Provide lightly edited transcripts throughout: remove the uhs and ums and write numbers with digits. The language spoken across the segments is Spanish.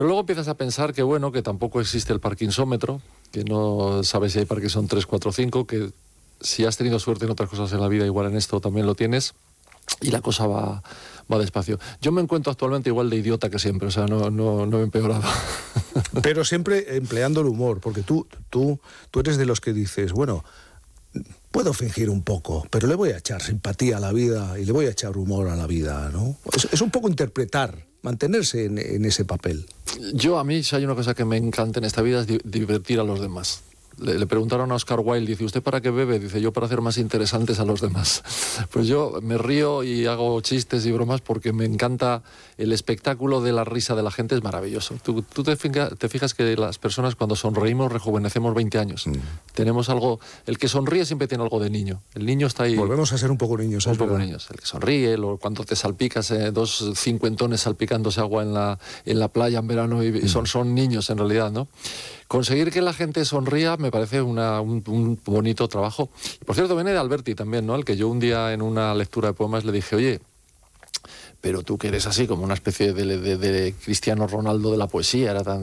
Pero luego empiezas a pensar que, bueno, que tampoco existe el parkinsómetro, que no sabes si hay Parkinson 3, 4, 5, que si has tenido suerte en otras cosas en la vida, igual en esto también lo tienes, y la cosa va despacio. Yo me encuentro actualmente igual de idiota que siempre, o sea, no he empeorado. Pero siempre empleando el humor, porque tú eres de los que dices, bueno, puedo fingir un poco, pero le voy a echar simpatía a la vida y le voy a echar humor a la vida, ¿no? Es un poco interpretar, mantenerse en ese papel. A mí, si hay una cosa que me encanta en esta vida es divertir a los demás. Le preguntaron a Oscar Wilde, dice, ¿usted para qué bebe? Dice, yo para hacer más interesantes a los demás. Pues yo me río y hago chistes y bromas porque me encanta el espectáculo de la risa de la gente, es maravilloso. Tú te fijas que las personas cuando sonreímos rejuvenecemos 20 años. Tenemos algo, el que sonríe siempre tiene algo de niño. El niño está ahí. Volvemos a ser un poco niños. Un poco niños. El que sonríe, cuando te salpicas, 2 cincuentones salpicándose agua en la playa en verano y son niños en realidad, ¿no? Conseguir que la gente sonría me parece un bonito trabajo. Y por cierto, viene de Alberti también, ¿no? Al que yo un día en una lectura de poemas le dije, oye, pero tú que eres así como una especie de Cristiano Ronaldo de la poesía, era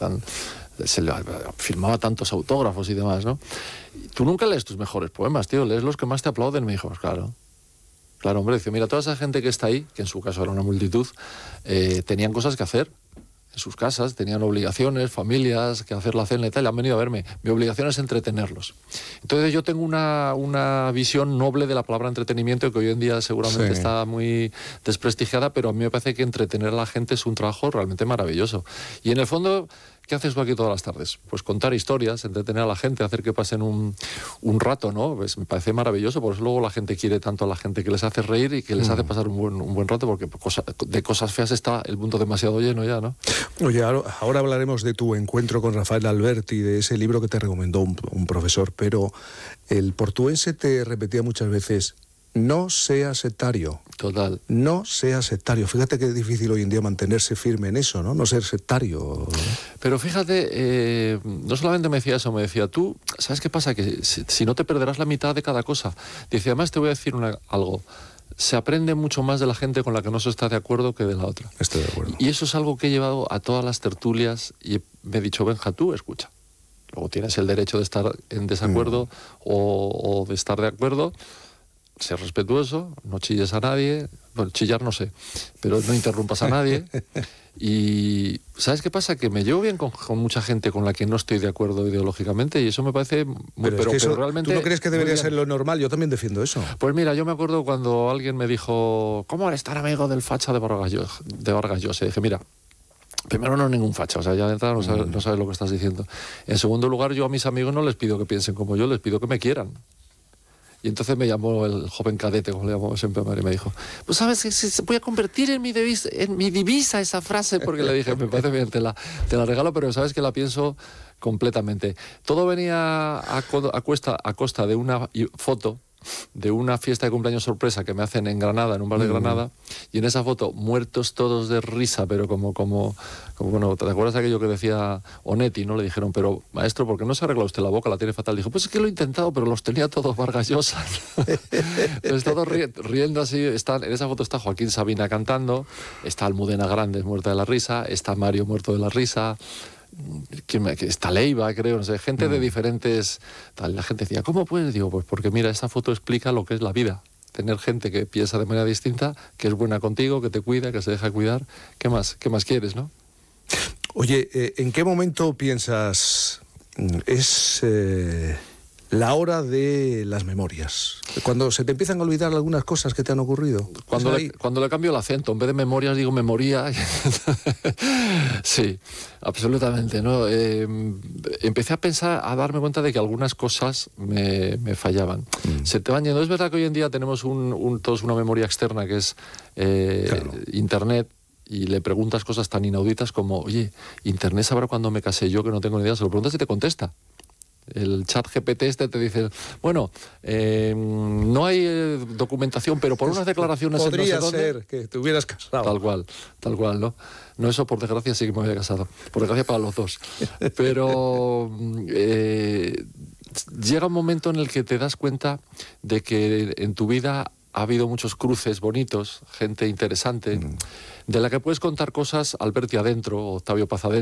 firmaba tantos autógrafos y demás, ¿no? Tú nunca lees tus mejores poemas, tío, lees los que más te aplauden. Me dijo, pues claro, hombre, dice, mira, toda esa gente que está ahí, que en su caso era una multitud, tenían cosas que hacer. En sus casas, tenían obligaciones, familias, que hacer la cena y tal, y han venido a verme. Mi obligación es entretenerlos. Entonces yo tengo una visión noble de la palabra entretenimiento que hoy en día seguramente está muy desprestigiada, pero a mí me parece que entretener a la gente es un trabajo realmente maravilloso. Y en el fondo, ¿qué haces tú aquí todas las tardes? Pues contar historias, entretener a la gente, hacer que pasen un rato, ¿no? Pues me parece maravilloso, por eso luego la gente quiere tanto a la gente, que les hace reír y que les hace pasar un buen rato, porque de cosas feas está el mundo demasiado lleno ya, ¿no? Oye, ahora hablaremos de tu encuentro con Rafael Alberti, de ese libro que te recomendó un profesor, pero el portuense te repetía muchas veces, no seas sectario. Total. No seas sectario. Fíjate que es difícil hoy en día mantenerse firme en eso, ¿no? No ser sectario. Pero fíjate, no solamente me decía eso, me decía, tú, ¿sabes qué pasa? Que si no te perderás la mitad de cada cosa. Dice, además te voy a decir algo. Se aprende mucho más de la gente con la que no se está de acuerdo que de la otra. Estoy de acuerdo. Y eso es algo que he llevado a todas las tertulias y me he dicho, Benja, tú escucha. Luego tienes el derecho de estar en desacuerdo o de estar de acuerdo. Ser respetuoso, no chilles a nadie. Bueno, chillar no sé, pero no interrumpas a nadie. Y ¿sabes qué pasa? Que me llevo bien con mucha gente con la que no estoy de acuerdo ideológicamente y eso me parece pero realmente... ¿Tú no crees que debería ser lo normal? Yo también defiendo eso. Pues mira, yo me acuerdo cuando alguien me dijo, ¿cómo eres tan amigo del facha de Vargas Llosa? Y dije, mira, primero no es ningún facha, o sea, ya de entrada no sabes lo que estás diciendo. En segundo lugar, yo a mis amigos no les pido que piensen como yo, les pido que me quieran. Y entonces me llamó el joven cadete, como le llamamos siempre a María, y me dijo, pues sabes que voy a convertir en mi divisa esa frase, porque le dije, me parece bien, te la regalo, pero sabes que la pienso completamente. Todo venía a costa de una foto de una fiesta de cumpleaños sorpresa que me hacen en Granada, en un bar de Granada, y en esa foto, muertos todos de risa, pero como bueno, ¿te acuerdas de aquello que decía Onetti, no? Le dijeron, pero maestro, ¿por qué no se arregla usted la boca? La tiene fatal. Dijo, pues es que lo he intentado, pero los tenía todos Vargas Llosa. Entonces todos riendo así. En esa foto está Joaquín Sabina cantando, está Almudena Grandes muerta de la risa, está Mario muerto de la risa, está Leiva, creo, no sé, gente de diferentes tal. La gente decía, ¿cómo puedes? Digo, pues porque mira, esa foto explica lo que es la vida. Tener gente que piensa de manera distinta, que es buena contigo, que te cuida, que se deja cuidar. ¿Qué más quieres, no? Oye, ¿en qué momento piensas es la hora de las memorias? Cuando se te empiezan a olvidar algunas cosas que te han ocurrido. Cuando le cambio el acento, en vez de memorias digo memoria. Sí, absolutamente, ¿no? Empecé a pensar, a darme cuenta de que algunas cosas me fallaban. Se te van yendo. Es verdad que hoy en día tenemos todos una memoria externa que es Internet, y le preguntas cosas tan inauditas como, oye, Internet sabrá cuándo me casé yo, que no tengo ni idea. Se lo preguntas y te contesta. El chat GPT te dice, bueno, no hay documentación, pero por unas declaraciones... Podría no sé ser dónde, que te hubieras casado. Tal cual, ¿no? No, eso por desgracia sí que me había casado. Por desgracia para los dos. Pero llega un momento en el que te das cuenta de que en tu vida ha habido muchos cruces bonitos, gente interesante, de la que puedes contar cosas Alberti adentro, Octavio Paz adentro.